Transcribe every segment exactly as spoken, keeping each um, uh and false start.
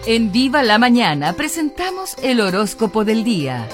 En Viva la Mañana presentamos el horóscopo del día.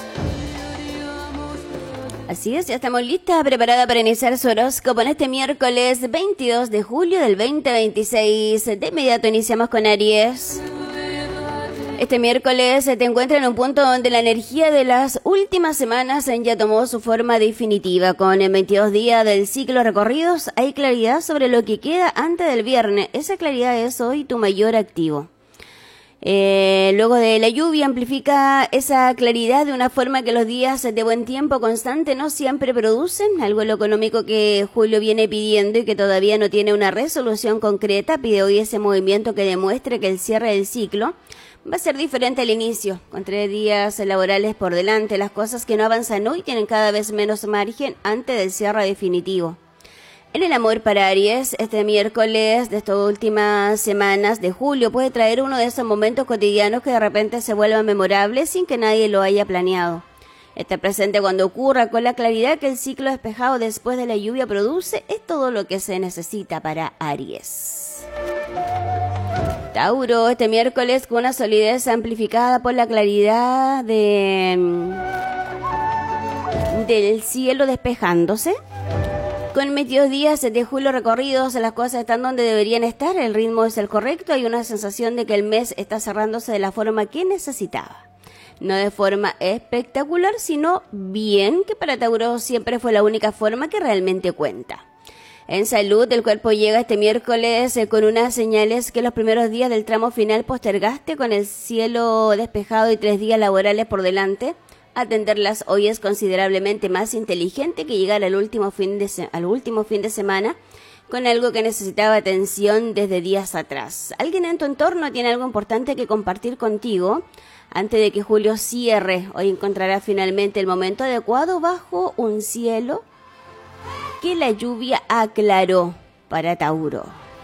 Así es, ya estamos listas, preparada para iniciar su horóscopo en este miércoles veintidós de julio del veinte veintiséis. De inmediato iniciamos con Aries. Este miércoles te encuentras en un punto donde la energía de las últimas semanas ya tomó su forma definitiva. Con veintidós días del ciclo recorridos, hay claridad sobre lo que queda antes del viernes. Esa claridad es hoy tu mayor activo. Eh, luego de la lluvia amplifica esa claridad de una forma que los días de buen tiempo constante no siempre producen, algo en lo económico que Julio viene pidiendo y que todavía no tiene una resolución concreta. Pide hoy ese movimiento que demuestre que el cierre del ciclo va a ser diferente al inicio. Con tres días laborales por delante, las cosas que no avanzan hoy tienen cada vez menos margen antes del cierre definitivo. En el amor para Aries, este miércoles de estas últimas semanas de julio puede traer uno de esos momentos cotidianos que de repente se vuelvan memorables sin que nadie lo haya planeado. Estar presente cuando ocurra con la claridad que el ciclo despejado después de la lluvia produce es todo lo que se necesita para Aries. Tauro, este miércoles con una solidez amplificada por la claridad de, del cielo despejándose. Con veintidós días de julio recorridos, las cosas están donde deberían estar, el ritmo es el correcto, hay una sensación de que el mes está cerrándose de la forma que necesitaba. No de forma espectacular, sino bien, que para Tauro siempre fue la única forma que realmente cuenta. En salud, el cuerpo llega este miércoles con unas señales que los primeros días del tramo final postergaste con el cielo despejado y tres días laborales por delante. Atenderlas hoy es considerablemente más inteligente que llegar al último fin de se- al último fin de semana con algo que necesitaba atención desde días atrás. Alguien en tu entorno tiene algo importante que compartir contigo. Antes de que julio cierre, hoy encontrarás finalmente el momento adecuado bajo un cielo que la lluvia aclaró para Tauro.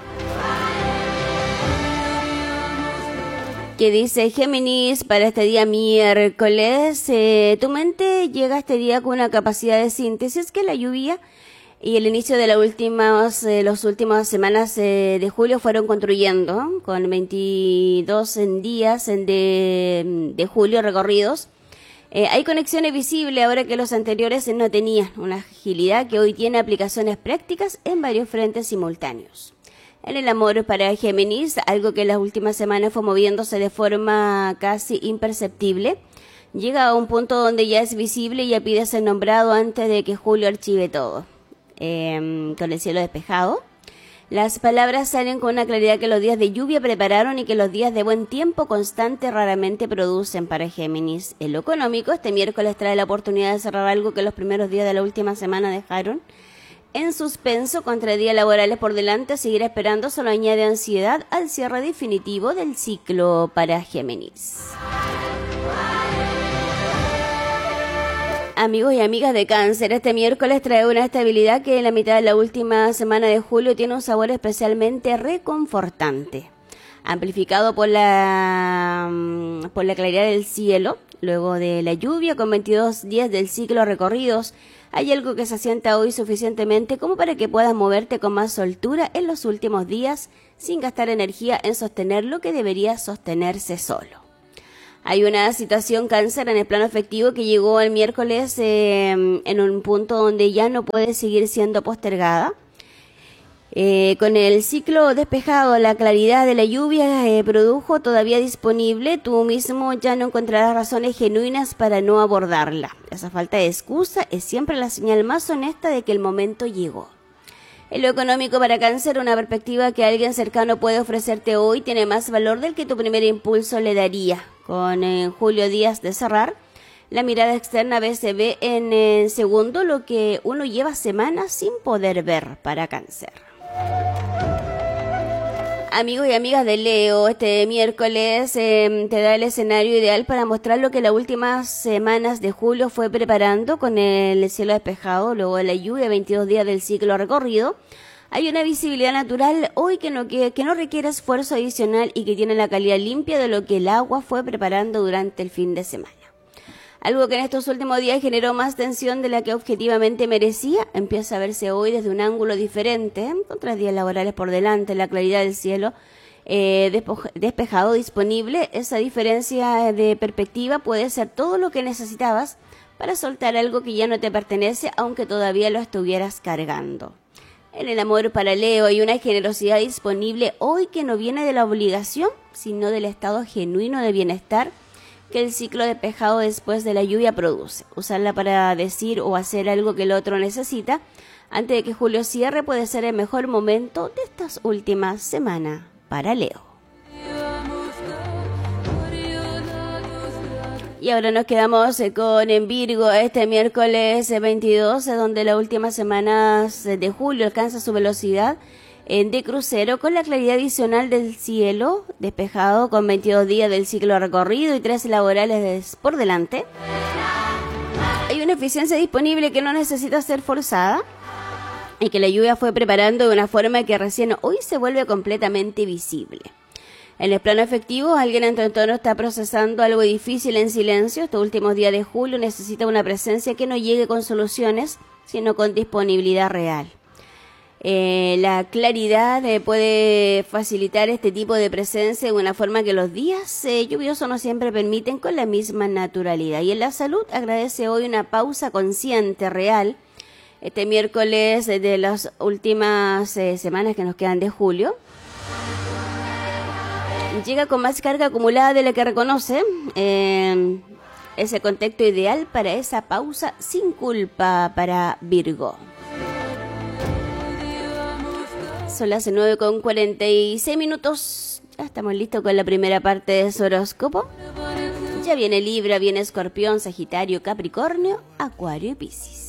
Que dice Géminis para este día miércoles, eh, tu mente llega este día con una capacidad de síntesis que la lluvia y el inicio de las últimas, eh, las últimas semanas eh, de julio fueron construyendo, con veintidós días de, de julio recorridos. Eh, hay conexiones visibles ahora que los anteriores no tenían, una agilidad que hoy tiene aplicaciones prácticas en varios frentes simultáneos. En el amor para Géminis, algo que en las últimas semanas fue moviéndose de forma casi imperceptible, llega a un punto donde ya es visible y ya pide ser nombrado antes de que Julio archive todo. Eh, con el cielo despejado, las palabras salen con una claridad que los días de lluvia prepararon y que los días de buen tiempo constante raramente producen para Géminis. En lo económico, este miércoles trae la oportunidad de cerrar algo que los primeros días de la última semana dejaron en suspenso. Con tres días laborales por delante, seguir esperando solo añade ansiedad al cierre definitivo del ciclo para Géminis. Amigos y amigas de Cáncer, este miércoles trae una estabilidad que en la mitad de la última semana de julio tiene un sabor especialmente reconfortante, amplificado por la, por la claridad del cielo. Luego de la lluvia, con veintidós días del ciclo recorridos, hay algo que se asienta hoy suficientemente como para que puedas moverte con más soltura en los últimos días sin gastar energía en sostener lo que debería sostenerse solo. Hay una situación Cáncer en el plano afectivo que llegó el miércoles eh, en un punto donde ya no puede seguir siendo postergada. Eh, con el ciclo despejado, la claridad de la lluvia eh, produjo todavía disponible, tú mismo ya no encontrarás razones genuinas para no abordarla. Esa falta de excusa es siempre la señal más honesta de que el momento llegó. En lo económico para Cáncer, una perspectiva que alguien cercano puede ofrecerte hoy tiene más valor del que tu primer impulso le daría. Con eh, Julio días de cerrar, la mirada externa a veces ve en eh, segundo lo que uno lleva semanas sin poder ver para Cáncer. Amigos y amigas de Leo, este miércoles eh, te da el escenario ideal para mostrar lo que las últimas semanas de julio fue preparando con el cielo despejado, luego de la lluvia, veintidós días del ciclo recorrido. Hay una visibilidad natural hoy que no, que, que no requiere esfuerzo adicional y que tiene la calidad limpia de lo que el agua fue preparando durante el fin de semana. Algo que en estos últimos días generó más tensión de la que objetivamente merecía, empieza a verse hoy desde un ángulo diferente, con tres días laborales por delante, la claridad del cielo eh, despo- despejado disponible. Esa diferencia de perspectiva puede ser todo lo que necesitabas para soltar algo que ya no te pertenece, aunque todavía lo estuvieras cargando. En el amor para Leo hay una generosidad disponible hoy que no viene de la obligación, sino del estado genuino de bienestar que el ciclo despejado después de la lluvia produce. Usarla para decir o hacer algo que el otro necesita antes de que julio cierre puede ser el mejor momento de estas últimas semanas para Leo. Y ahora nos quedamos con en Virgo este miércoles veintidós, donde las últimas semanas de julio alcanza su velocidad de crucero con la claridad adicional del cielo despejado, con veintidós días del ciclo recorrido y tres laborales por delante. Hay una eficiencia disponible que no necesita ser forzada y que la lluvia fue preparando de una forma que recién hoy se vuelve completamente visible. En el plano efectivo, alguien en tu entorno está procesando algo difícil en silencio. Estos últimos días de julio necesita una presencia que no llegue con soluciones, sino con disponibilidad real. Eh, la claridad eh, puede facilitar este tipo de presencia de una forma que los días eh, lluviosos no siempre permiten con la misma naturalidad. Y en la salud agradece hoy una pausa consciente, real, este miércoles eh, de las últimas eh, semanas que nos quedan de julio. Llega con más carga acumulada de la que reconoce. Eh, es el contexto ideal para esa pausa sin culpa para Virgo. Son las nueve con cuarenta y seis minutos. Ya estamos listos con la primera parte de su horóscopo. Ya viene Libra, viene Escorpión, Sagitario, Capricornio, Acuario y Piscis.